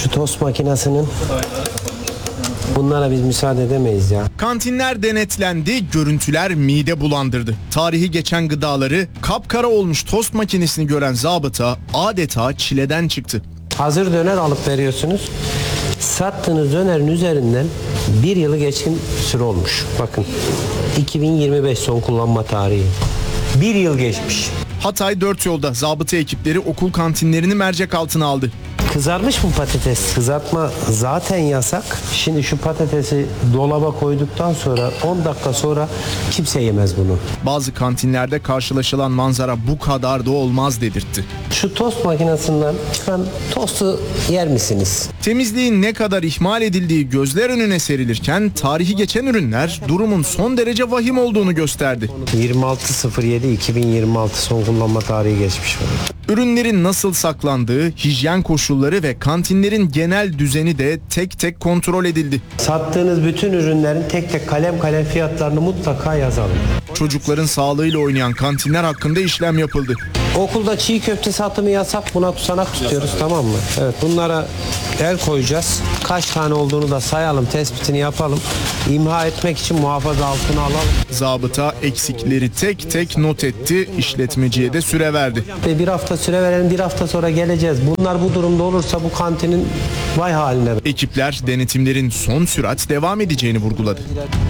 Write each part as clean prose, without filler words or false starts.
Şu tost makinesinin, bunlara biz müsaade edemeyiz ya. Kantinler denetlendi, görüntüler mide bulandırdı. Tarihi geçen gıdaları, kapkara olmuş tost makinesini gören zabıta adeta çileden çıktı. Hazır döner alıp veriyorsunuz. Sattığınız dönerin üzerinden bir yılı geçkin süre olmuş. Bakın 2025 son kullanma tarihi. Bir yıl geçmiş. Hatay Dört Yol'da zabıta ekipleri okul kantinlerini mercek altına aldı. Kızarmış mı patates? Kızartma zaten yasak. Şimdi şu patatesi dolaba koyduktan sonra 10 dakika sonra kimse yemez bunu. Bazı kantinlerde karşılaşılan manzara bu kadar da olmaz dedirtti. Şu tost makinesinden çıkan tostu yer misiniz? Temizliğin ne kadar ihmal edildiği gözler önüne serilirken tarihi geçen ürünler durumun son derece vahim olduğunu gösterdi. 26.07.2026 son kullanma tarihi geçmiş. Ürünlerin nasıl saklandığı, hijyen koşulları ve kantinlerin genel düzeni de tek tek kontrol edildi. Sattığınız bütün ürünlerin tek tek kalem kalem fiyatlarını mutlaka yazalım. Çocukların sağlığıyla oynayan kantinler hakkında işlem yapıldı. Okulda çiğ köfte satımı yasak, buna tutanak tutuyoruz, tamam mı? Evet, bunlara el koyacağız. Kaç tane olduğunu da sayalım, tespitini yapalım. İmha etmek için muhafaza altına alalım. Zabıta eksikleri tek tek not etti, işletmeciye de süre verdi. Ve bir hafta süre verelim, bir hafta sonra geleceğiz. Bunlar bu durumda olursa bu kantinin vay haline. Ekipler denetimlerin son sürat devam edeceğini vurguladı.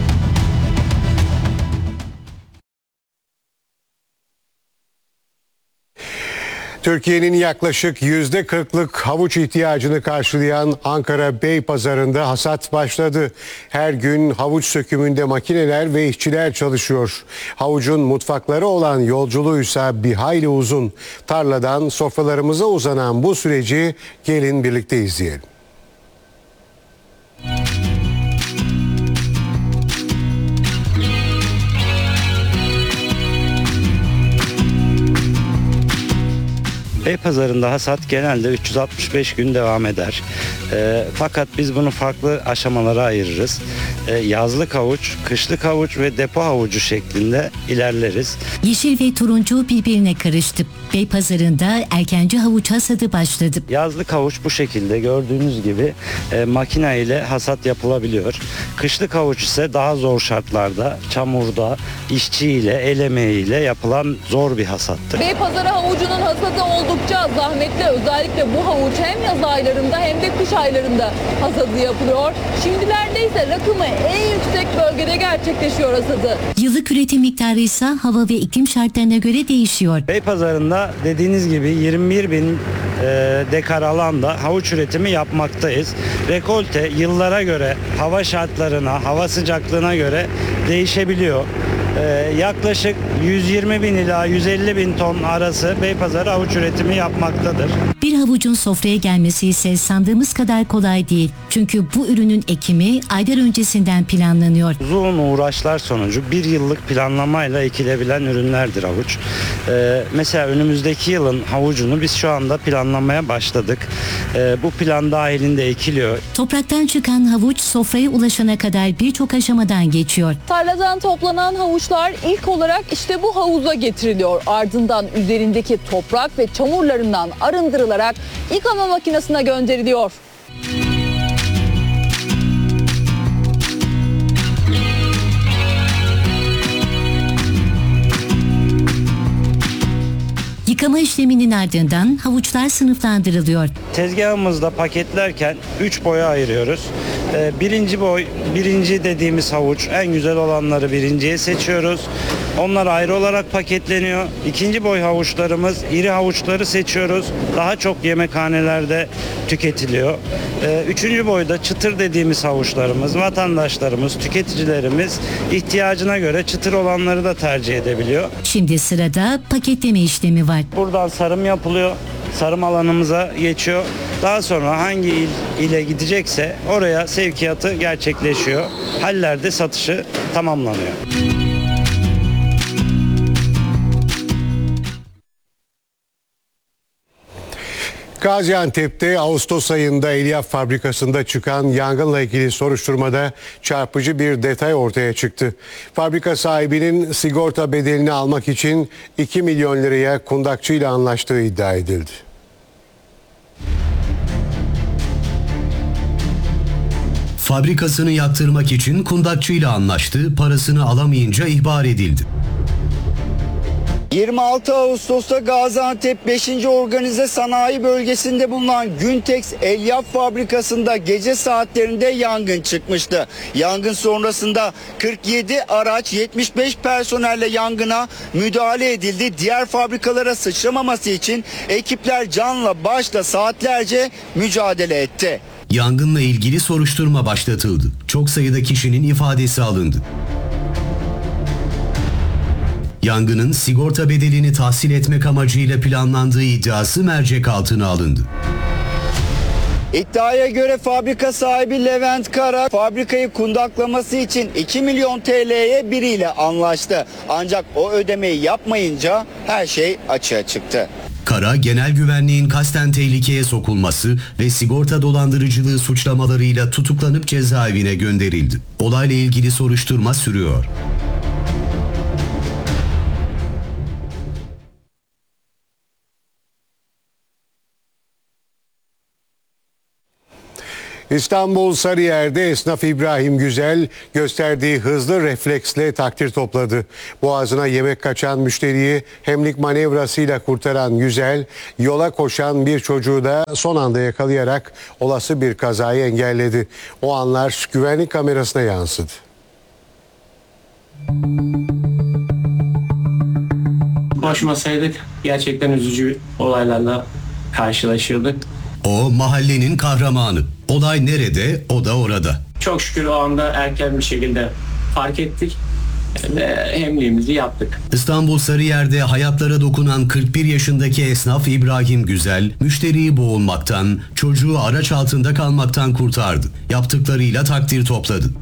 Türkiye'nin yaklaşık %40'lık havuç ihtiyacını karşılayan Ankara Beypazarı'nda hasat başladı. Her gün havuç sökümünde makineler ve işçiler çalışıyor. Havucun mutfaklara olan yolculuğuysa bir hayli uzun. Tarladan sofralarımıza uzanan bu süreci gelin birlikte izleyelim. Beypazarı'nda hasat genelde 365 gün devam eder. Fakat biz bunu farklı aşamalara ayırırız. Yazlık havuç, kışlık havuç ve depo havucu şeklinde ilerleriz. Yeşil ve turuncu birbirine karıştı. Beypazarı'nda erkenci havuç hasadı başladı. Yazlık havuç bu şekilde gördüğünüz gibi makine ile hasat yapılabiliyor. Kışlık havuç ise daha zor şartlarda, çamurda, işçiyle, el emeğiyle yapılan zor bir hasattır. Beypazarı havucunun hasadı oldukça zahmetli. Özellikle bu havuç hem yaz aylarında hem de kış aylarında hasadı yapılıyor. Şimdilerde ise rakımı en yüksek bölgede gerçekleşiyor hasadı. Yıllık üretim miktarı ise hava ve iklim şartlarına göre değişiyor. Beypazarı'nda dediğiniz gibi 21 bin dekar alanda havuç üretimi yapmaktayız. Rekolte yıllara göre, hava şartlarına, hava sıcaklığına göre değişebiliyor. Yaklaşık 120 bin ila 150 bin ton arası Beypazarı havuç üretimi yapmaktadır. Bir havucun sofraya gelmesi ise sandığımız kadar kolay değil. Çünkü bu ürünün ekimi aylar öncesinden planlanıyor. Uzun uğraşlar sonucu bir yıllık planlamayla ekilebilen ürünlerdir havuç. Mesela önümüzdeki yılın havucunu biz şu anda planlamaya başladık. Bu plan dahilinde ekiliyor. Topraktan çıkan havuç sofraya ulaşana kadar birçok aşamadan geçiyor. Tarladan toplanan havuçlar ilk olarak işte bu havuza getiriliyor. Ardından üzerindeki toprak ve çamurlarından arındırılarak yıkama makinesine gönderiliyor. Yıkama işleminin ardından havuçlar sınıflandırılıyor. Tezgahımızda paketlerken 3 boya ayırıyoruz. Birinci boy, birinci dediğimiz havuç, en güzel olanları birinciye seçiyoruz. Onlar ayrı olarak paketleniyor. İkinci boy havuçlarımız, iri havuçları seçiyoruz. Daha çok yemekhanelerde tüketiliyor. Üçüncü boyda çıtır dediğimiz havuçlarımız, vatandaşlarımız, tüketicilerimiz ihtiyacına göre çıtır olanları da tercih edebiliyor. Şimdi sırada paketleme işlemi var. Buradan sarım yapılıyor. Sarım alanımıza geçiyor. Daha sonra hangi il ile gidecekse oraya sevkiyatı gerçekleşiyor. Hallerde satışı tamamlanıyor. Gaziantep'te Ağustos ayında elyaf fabrikasında çıkan yangınla ilgili soruşturmada çarpıcı bir detay ortaya çıktı. Fabrika sahibinin sigorta bedelini almak için 2 milyon liraya kundakçıyla anlaştığı iddia edildi. Fabrikasını yaktırmak için kundakçıyla anlaştı, parasını alamayınca ihbar edildi. 26 Ağustos'ta Gaziantep 5. Organize Sanayi Bölgesi'nde bulunan Güntex Elyaf Fabrikası'nda gece saatlerinde yangın çıkmıştı. Yangın sonrasında 47 araç 75 personelle yangına müdahale edildi. Diğer fabrikalara sıçramaması için ekipler canla başla saatlerce mücadele etti. Yangınla ilgili soruşturma başlatıldı. Çok sayıda kişinin ifadesi alındı. Yangının sigorta bedelini tahsil etmek amacıyla planlandığı iddiası mercek altına alındı. İddiaya göre fabrika sahibi Levent Kara fabrikayı kundaklaması için 2 milyon TL'ye biriyle anlaştı. Ancak o ödemeyi yapmayınca her şey açığa çıktı. Kara, genel güvenliğin kasten tehlikeye sokulması ve sigorta dolandırıcılığı suçlamalarıyla tutuklanıp cezaevine gönderildi. Olayla ilgili soruşturma sürüyor. İstanbul Sarıyer'de esnaf İbrahim Güzel gösterdiği hızlı refleksle takdir topladı. Boğazına yemek kaçan müşteriyi hemlik manevrasıyla kurtaran Güzel, yola koşan bir çocuğu da son anda yakalayarak olası bir kazayı engelledi. O anlar güvenlik kamerasına yansıdı. Koşmasaydık gerçekten üzücü olaylarla karşılaşırdık. O mahallenin kahramanı. Olay nerede, o da orada. Çok şükür o anda erken bir şekilde fark ettik ve hemliğimizi yaptık. İstanbul Sarıyer'de hayatlara dokunan 41 yaşındaki esnaf İbrahim Güzel, müşteriyi boğulmaktan, çocuğu araç altında kalmaktan kurtardı. Yaptıklarıyla takdir topladı.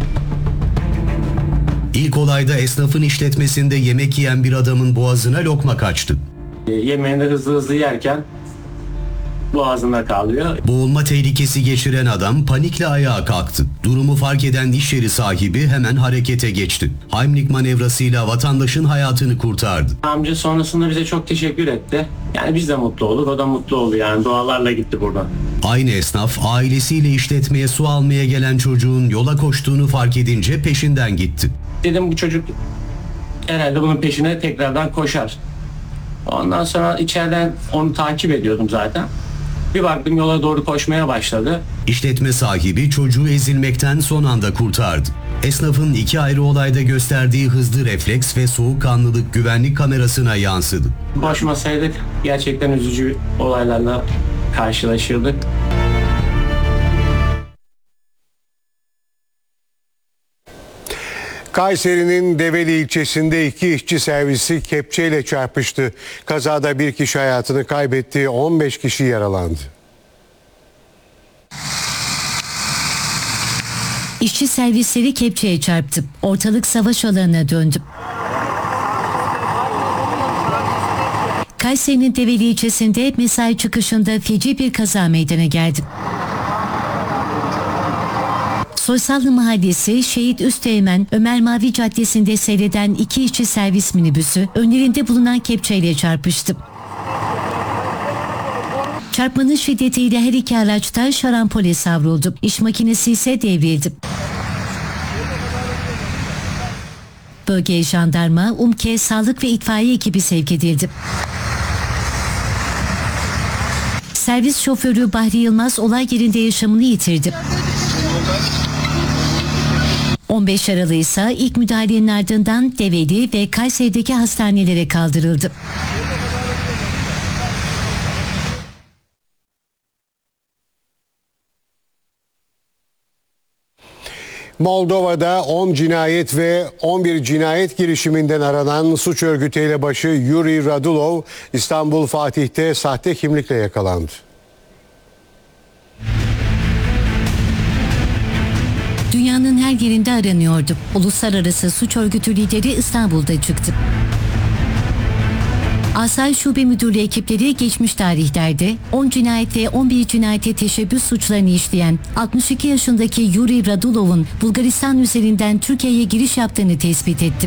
İlk olayda esnafın işletmesinde yemek yiyen bir adamın boğazına lokma kaçtı. Yemeğini hızlı yerken boğazında kalıyor. Boğulma tehlikesi geçiren adam panikle ayağa kalktı. Durumu fark eden iş yeri sahibi hemen harekete geçti. Heimlich manevrasıyla vatandaşın hayatını kurtardı. Amca sonrasında bize çok teşekkür etti. Yani biz de mutlu olduk, o da mutlu oldu yani dualarla gitti buradan. Aynı esnaf ailesiyle işletmeye su almaya gelen çocuğun yola koştuğunu fark edince peşinden gitti. Dedim bu çocuk herhalde bunun peşine tekrardan koşar. Ondan sonra içeriden onu takip ediyordum zaten. Bir baktım yola doğru koşmaya başladı. İşletme sahibi çocuğu ezilmekten son anda kurtardı. Esnafın iki ayrı olayda gösterdiği hızlı refleks ve soğukkanlılık güvenlik kamerasına yansıdı. Koşmasaydık gerçekten üzücü olaylarla karşılaşırdık. Kayseri'nin Develi ilçesinde iki işçi servisi kepçeyle çarpıştı. Kazada bir kişi hayatını kaybetti, 15 kişi yaralandı. İşçi servisleri kepçeye çarptı. Ortalık savaş alanına döndü. Kayseri'nin Develi ilçesinde mesai çıkışında feci bir kaza meydana geldi. Soysallı Mahallesi Şehit Üsteğmen Ömer Mavi Caddesi'nde seyreden iki işçi servis minibüsü önlerinde bulunan kepçeyle çarpıştı. Çarpmanın şiddetiyle her iki araçta şarampole savruldu. İş makinesi ise devrildi. Bölgeye jandarma, UMKE, sağlık ve itfaiye ekibi sevk edildi. Servis şoförü Bahri Yılmaz olay yerinde yaşamını yitirdi. 15 yaralı ise ilk müdahalenin ardından Develi ve Kayseri'deki hastanelere kaldırıldı. Moldova'da 10 cinayet ve 11 cinayet girişiminden aranan suç örgütü elebaşı Yuri Radulov, İstanbul Fatih'te sahte kimlikle yakalandı. Dünyanın her yerinde aranıyordu. Uluslararası suç örgütü lideri İstanbul'da çıktı. Asayiş Şube Müdürlüğü ekipleri geçmiş tarihlerde 10 cinayet ve 11 cinayete teşebbüs suçlarını işleyen 62 yaşındaki Yuri Radulov'un Bulgaristan üzerinden Türkiye'ye giriş yaptığını tespit etti.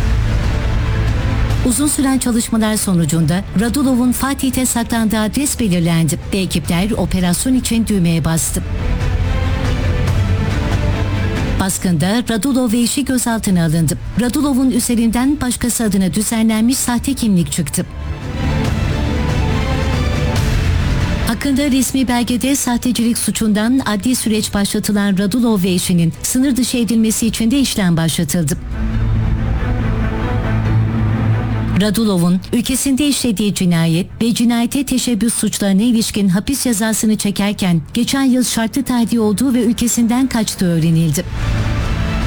Uzun süren çalışmalar sonucunda Radulov'un Fatih'te saklandığı adres belirlendi ve ekipler operasyon için düğmeye bastı. Baskında Radulov ve eşi gözaltına alındı. Radulov'un üzerinden başkası adına düzenlenmiş sahte kimlik çıktı. Hakkında resmi belgede sahtecilik suçundan adli süreç başlatılan Radulov ve eşinin sınır dışı edilmesi için de işlem başlatıldı. Radulov'un ülkesinde işlediği cinayet ve cinayete teşebbüs suçlarına ilişkin hapis cezasını çekerken geçen yıl şartlı tahliye olduğu ve ülkesinden kaçtığı öğrenildi.